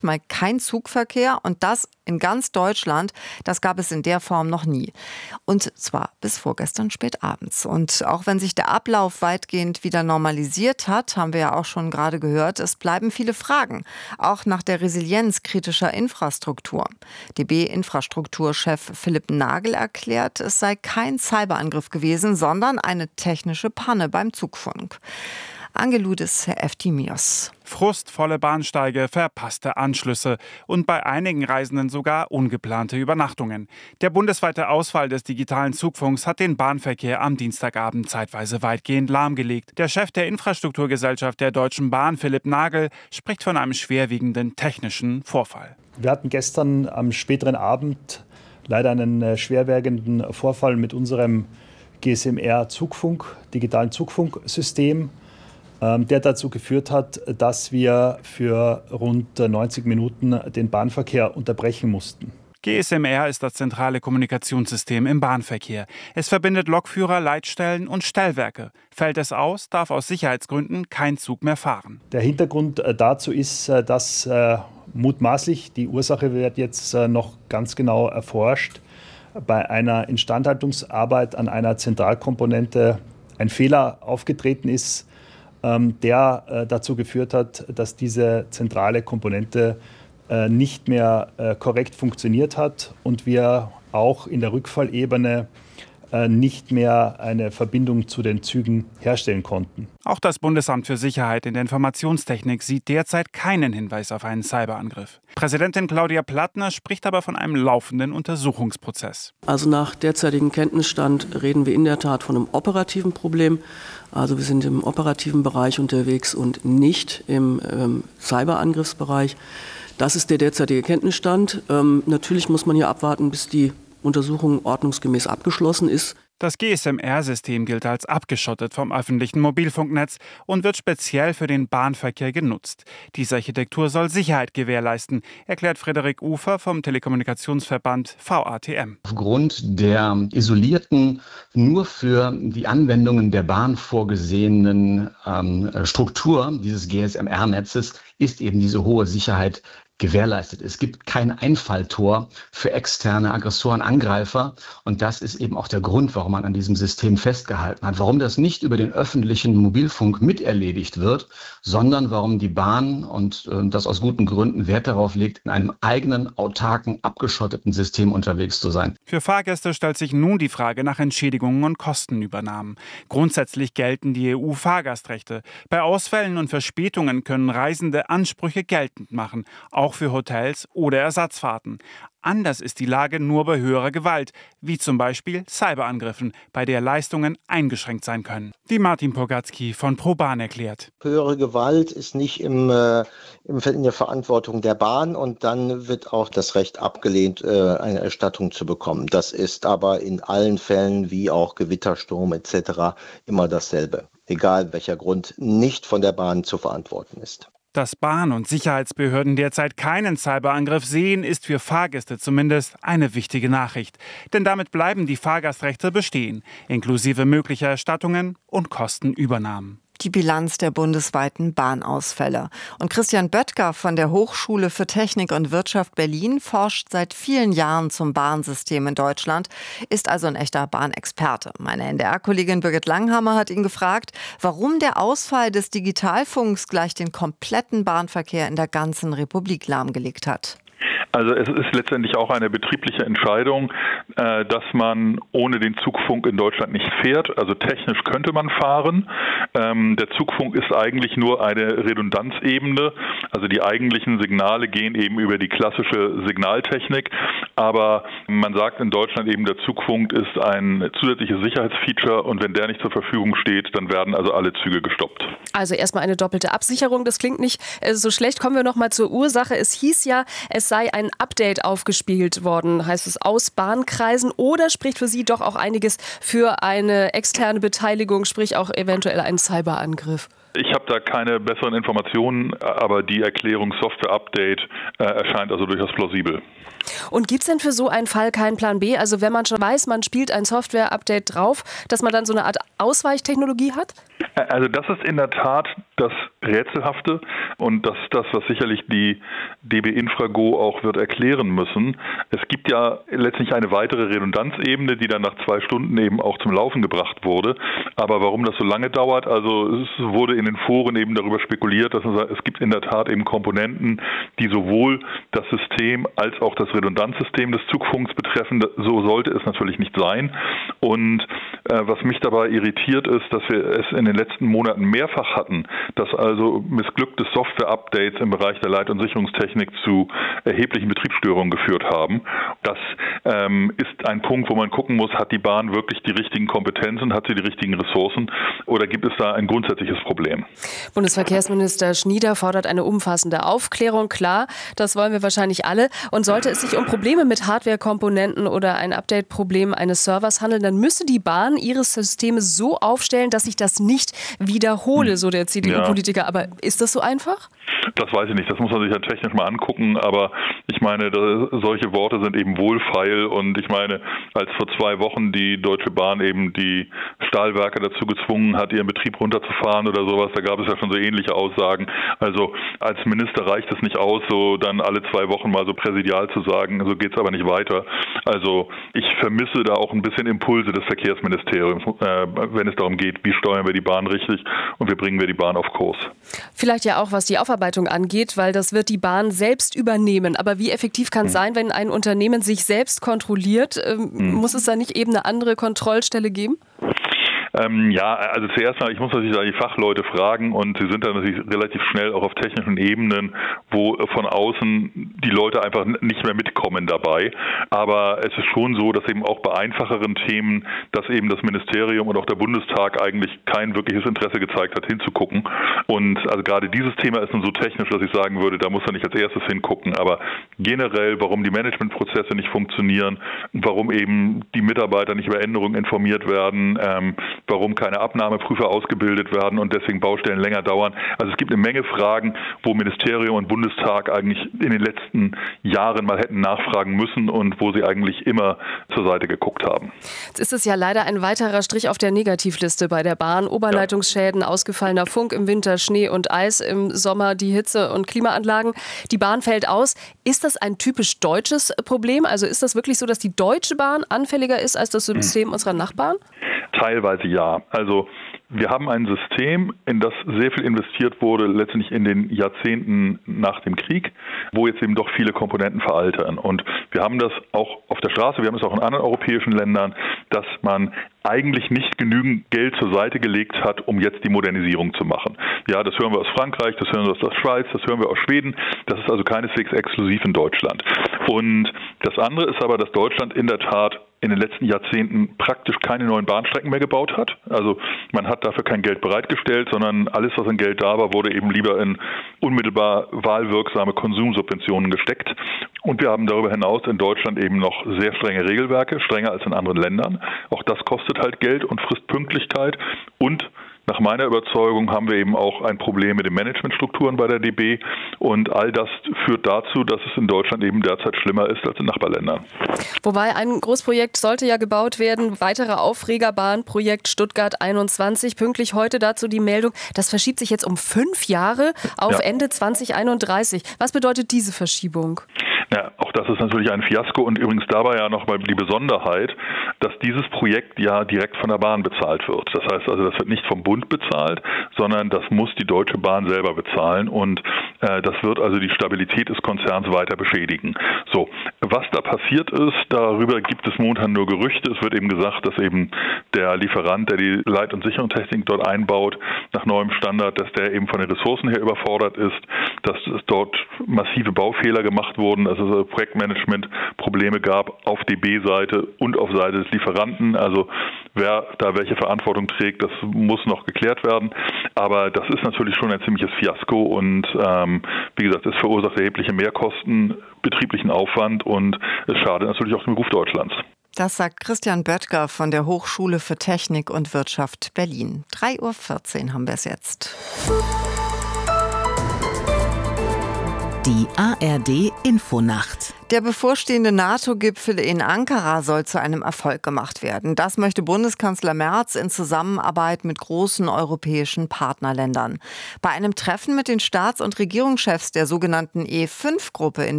mal kein Zugverkehr und das in ganz Deutschland. Das gab es in der Form noch nie. Und zwar bis vorgestern spät abends. Und auch wenn sich der Ablauf weitgehend wieder normalisiert hat, haben wir ja auch schon gerade gehört, es bleiben viele Fragen. Auch nach der Resilienz kritischer Infrastruktur. DB-Infrastrukturchef Philipp Nagel erklärt, es sei kein Cyberangriff gewesen, sondern eine technische Panne beim Zugfunk. Angeludis Eftimios. Frustvolle Bahnsteige, verpasste Anschlüsse und bei einigen Reisenden sogar ungeplante Übernachtungen. Der bundesweite Ausfall des digitalen Zugfunks hat den Bahnverkehr am Dienstagabend zeitweise weitgehend lahmgelegt. Der Chef der Infrastrukturgesellschaft der Deutschen Bahn, Philipp Nagel, spricht von einem schwerwiegenden technischen Vorfall. Wir hatten gestern am späteren Abend leider einen schwerwiegenden Vorfall mit unserem GSM-R-Zugfunk, digitalen Zugfunksystem, der dazu geführt hat, dass wir für rund 90 Minuten den Bahnverkehr unterbrechen mussten. GSM-R ist das zentrale Kommunikationssystem im Bahnverkehr. Es verbindet Lokführer, Leitstellen und Stellwerke. Fällt es aus, darf aus Sicherheitsgründen kein Zug mehr fahren. Der Hintergrund dazu ist, dass mutmaßlich, die Ursache wird jetzt noch ganz genau erforscht, bei einer Instandhaltungsarbeit an einer Zentralkomponente ein Fehler aufgetreten ist, der dazu geführt hat, dass diese zentrale Komponente nicht mehr korrekt funktioniert hat und wir auch in der Rückfallebene nicht mehr eine Verbindung zu den Zügen herstellen konnten. Auch das Bundesamt für Sicherheit in der Informationstechnik sieht derzeit keinen Hinweis auf einen Cyberangriff. Präsidentin Claudia Plattner spricht aber von einem laufenden Untersuchungsprozess. Also nach derzeitigem Kenntnisstand reden wir in der Tat von einem operativen Problem. Also wir sind im operativen Bereich unterwegs und nicht im Cyberangriffsbereich. Das ist der derzeitige Kenntnisstand. Natürlich muss man hier abwarten, bis die Untersuchung ordnungsgemäß abgeschlossen ist. Das GSM-R-System gilt als abgeschottet vom öffentlichen Mobilfunknetz und wird speziell für den Bahnverkehr genutzt. Diese Architektur soll Sicherheit gewährleisten, erklärt Frederik Ufer vom Telekommunikationsverband VATM. Aufgrund der isolierten, nur für die Anwendungen der Bahn vorgesehenen Struktur dieses GSM-R-Netzes ist eben diese hohe Sicherheit gewährleistet. Es gibt kein Einfalltor für externe Aggressoren, Angreifer. Und das ist eben auch der Grund, warum man an diesem System festgehalten hat. Warum das nicht über den öffentlichen Mobilfunk miterledigt wird, sondern warum die Bahn und das aus guten Gründen Wert darauf legt, in einem eigenen, autarken, abgeschotteten System unterwegs zu sein. Für Fahrgäste stellt sich nun die Frage nach Entschädigungen und Kostenübernahmen. Grundsätzlich gelten die EU-Fahrgastrechte. Bei Ausfällen und Verspätungen können Reisende Ansprüche geltend machen, auch für Hotels oder Ersatzfahrten. Anders ist die Lage nur bei höherer Gewalt, wie zum Beispiel Cyberangriffen, bei der Leistungen eingeschränkt sein können. Wie Martin Pogatzky von ProBahn erklärt. Höhere Gewalt ist nicht in der Verantwortung der Bahn und dann wird auch das Recht abgelehnt, eine Erstattung zu bekommen. Das ist aber in allen Fällen, wie auch Gewittersturm etc., immer dasselbe. Egal welcher Grund nicht von der Bahn zu verantworten ist. Dass Bahn- und Sicherheitsbehörden derzeit keinen Cyberangriff sehen, ist für Fahrgäste zumindest eine wichtige Nachricht. Denn damit bleiben die Fahrgastrechte bestehen, inklusive möglicher Erstattungen und Kostenübernahmen. Die Bilanz der bundesweiten Bahnausfälle. Und Christian Böttger von der Hochschule für Technik und Wirtschaft Berlin forscht seit vielen Jahren zum Bahnsystem in Deutschland, ist also ein echter Bahnexperte. Meine NDR-Kollegin Birgit Langhammer hat ihn gefragt, warum der Ausfall des Digitalfunks gleich den kompletten Bahnverkehr in der ganzen Republik lahmgelegt hat. Also es ist letztendlich auch eine betriebliche Entscheidung, dass man ohne den Zugfunk in Deutschland nicht fährt. Also technisch könnte man fahren. Der Zugfunk ist eigentlich nur eine Redundanzebene. Also die eigentlichen Signale gehen eben über die klassische Signaltechnik. Aber man sagt in Deutschland eben, der Zugfunk ist ein zusätzliches Sicherheitsfeature und wenn der nicht zur Verfügung steht, dann werden also alle Züge gestoppt. Also erstmal eine doppelte Absicherung. Das klingt nicht so schlecht. Kommen wir noch mal zur Ursache. Es hieß ja, es sei ein Update aufgespielt worden, heißt es, aus Bahnkreisen, oder spricht für Sie doch auch einiges für eine externe Beteiligung, sprich auch eventuell einen Cyberangriff? Ich habe da keine besseren Informationen, aber die Erklärung Software-Update erscheint also durchaus plausibel. Und gibt es denn für so einen Fall keinen Plan B? Also wenn man schon weiß, man spielt ein Software-Update drauf, dass man dann so eine Art Ausweichtechnologie hat? Also das ist in der Tat das Rätselhafte und das ist das, was sicherlich die DB Infrago auch wird erklären müssen. Es gibt ja letztlich eine weitere Redundanzebene, die dann nach 2 Stunden eben auch zum Laufen gebracht wurde. Aber warum das so lange dauert, also es wurde in den Foren eben darüber spekuliert, dass es gibt in der Tat eben Komponenten, die sowohl das System als auch das Redundanzsystem des Zugfunks betreffen. So sollte es natürlich nicht sein. Und was mich dabei irritiert ist, dass wir es in den letzten Monaten mehrfach hatten, dass also missglückte Software-Updates im Bereich der Leit- und Sicherungstechnik zu erheblichen Betriebsstörungen geführt haben. Das ist ein Punkt, wo man gucken muss, hat die Bahn wirklich die richtigen Kompetenzen, hat sie die richtigen Ressourcen oder gibt es da ein grundsätzliches Problem? Bundesverkehrsminister Schnieder fordert eine umfassende Aufklärung. Klar, das wollen wir wahrscheinlich alle. Und sollte es sich um Probleme mit Hardware-Komponenten oder ein Update-Problem eines Servers handeln, dann müsse die Bahn ihre Systeme so aufstellen, dass sich das nicht wiederhole, so der CDU-Politiker. Aber ist das so einfach? Das weiß ich nicht, das muss man sich ja technisch mal angucken, aber ich meine, solche Worte sind eben wohlfeil und ich meine, als vor 2 Wochen die Deutsche Bahn eben die Stahlwerke dazu gezwungen hat, ihren Betrieb runterzufahren oder sowas, da gab es ja schon so ähnliche Aussagen. Also als Minister reicht es nicht aus, so dann alle 2 Wochen mal so präsidial zu sagen, so geht es aber nicht weiter. Also ich vermisse da auch ein bisschen Impulse des Verkehrsministeriums, wenn es darum geht, wie steuern wir die Bahn richtig und wie bringen wir die Bahn auf Kurs. Vielleicht ja auch, was die Aufarbeitung angeht, weil das wird die Bahn selbst übernehmen. Aber wie effektiv kann es sein, wenn ein Unternehmen sich selbst kontrolliert? Muss es da nicht eben eine andere Kontrollstelle geben? Ja, also zuerst mal, ich muss natürlich da die Fachleute fragen und sie sind dann natürlich relativ schnell auch auf technischen Ebenen, wo von außen die Leute einfach nicht mehr mitkommen dabei. Aber es ist schon so, dass eben auch bei einfacheren Themen, dass eben das Ministerium und auch der Bundestag eigentlich kein wirkliches Interesse gezeigt hat, hinzugucken. Und also gerade dieses Thema ist nun so technisch, dass ich sagen würde, da muss er nicht als erstes hingucken. Aber generell, warum die Managementprozesse nicht funktionieren, warum eben die Mitarbeiter nicht über Änderungen informiert werden, warum keine Abnahmeprüfer ausgebildet werden und deswegen Baustellen länger dauern. Also es gibt eine Menge Fragen, wo Ministerium und Bundestag eigentlich in den letzten Jahren mal hätten nachfragen müssen und wo sie eigentlich immer zur Seite geguckt haben. Jetzt ist es ja leider ein weiterer Strich auf der Negativliste bei der Bahn. Oberleitungsschäden, ausgefallener Funk im Winter, Schnee und Eis, im Sommer die Hitze- und Klimaanlagen. Die Bahn fällt aus. Ist das ein typisch deutsches Problem? Also ist das wirklich so, dass die Deutsche Bahn anfälliger ist als das System unserer Nachbarn? Teilweise ja. Also wir haben ein System, in das sehr viel investiert wurde, letztendlich in den Jahrzehnten nach dem Krieg, wo jetzt eben doch viele Komponenten veraltern. Und wir haben das auch auf der Straße, wir haben es auch in anderen europäischen Ländern, dass man eigentlich nicht genügend Geld zur Seite gelegt hat, um jetzt die Modernisierung zu machen. Ja, das hören wir aus Frankreich, das hören wir aus der Schweiz, das hören wir aus Schweden. Das ist also keineswegs exklusiv in Deutschland. Und das andere ist aber, dass Deutschland in der Tat in den letzten Jahrzehnten praktisch keine neuen Bahnstrecken mehr gebaut hat. Also man hat dafür kein Geld bereitgestellt, sondern alles, was an Geld da war, wurde eben lieber in unmittelbar wahlwirksame Konsumsubventionen gesteckt. Und wir haben darüber hinaus in Deutschland eben noch sehr strenge Regelwerke, strenger als in anderen Ländern. Auch das kostet halt Geld und frisst Pünktlichkeit. Und nach meiner Überzeugung haben wir eben auch ein Problem mit den Managementstrukturen bei der DB und all das führt dazu, dass es in Deutschland eben derzeit schlimmer ist als in Nachbarländern. Wobei ein Großprojekt sollte ja gebaut werden, weiterer Aufregerbahnprojekt Stuttgart 21. Pünktlich heute dazu die Meldung, das verschiebt sich jetzt um 5 Jahre auf Ende 2031. Was bedeutet diese Verschiebung? Ja, auch das ist natürlich ein Fiasko und übrigens dabei ja noch mal die Besonderheit, dass dieses Projekt ja direkt von der Bahn bezahlt wird. Das heißt also, das wird nicht vom Bund bezahlt, sondern das muss die Deutsche Bahn selber bezahlen und das wird also die Stabilität des Konzerns weiter beschädigen. So, was da passiert ist, darüber gibt es momentan nur Gerüchte. Es wird eben gesagt, dass eben der Lieferant, der die Leit- und Sicherungstechnik dort einbaut, nach neuem Standard, dass der eben von den Ressourcen her überfordert ist, dass es dort massive Baufehler gemacht wurden, dass es Projektmanagement-Probleme gab auf DB-Seite und auf Seite des Lieferanten. Also wer da welche Verantwortung trägt, das muss noch geklärt werden. Aber das ist natürlich schon ein ziemliches Fiasko und wie gesagt, es verursacht erhebliche Mehrkosten, betrieblichen Aufwand und es schadet natürlich auch dem Ruf Deutschlands. Das sagt Christian Böttger von der Hochschule für Technik und Wirtschaft Berlin. 3:14 Uhr haben wir es jetzt. Die ARD-Infonacht. Der bevorstehende NATO-Gipfel in Ankara soll zu einem Erfolg gemacht werden. Das möchte Bundeskanzler Merz in Zusammenarbeit mit großen europäischen Partnerländern. Bei einem Treffen mit den Staats- und Regierungschefs der sogenannten E5-Gruppe in